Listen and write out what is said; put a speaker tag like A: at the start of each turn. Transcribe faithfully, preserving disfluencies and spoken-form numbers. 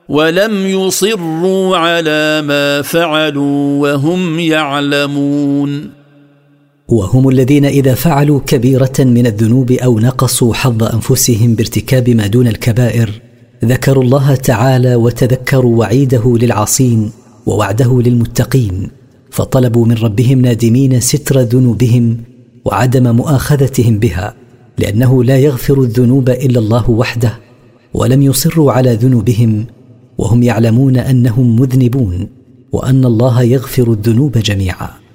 A: ولم يصروا على ما فعلوا وهم يعلمون.
B: وهم الذين إذا فعلوا كبيرة من الذنوب أو نقصوا حظ أنفسهم بارتكاب ما دون الكبائر ذكروا الله تعالى وتذكروا وعيده للعاصين ووعده للمتقين، فطلبوا من ربهم نادمين ستر ذنوبهم وعدم مؤاخذتهم بها، لأنه لا يغفر الذنوب إلا الله وحده، ولم يصروا على ذنوبهم وهم يعلمون أنهم مذنبون وأن الله يغفر الذنوب جميعا.